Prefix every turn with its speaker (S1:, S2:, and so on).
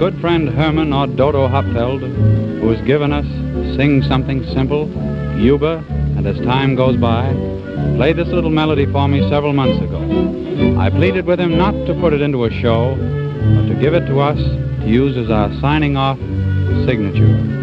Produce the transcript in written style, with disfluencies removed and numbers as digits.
S1: good friend Herman or Dodo Hupfeld, who has given us Sing Something Simple, Yuba, and As Time Goes By, played this little melody for me several months ago. I pleaded with him not to put it into a show, but to give it to us to use as our signing off signature.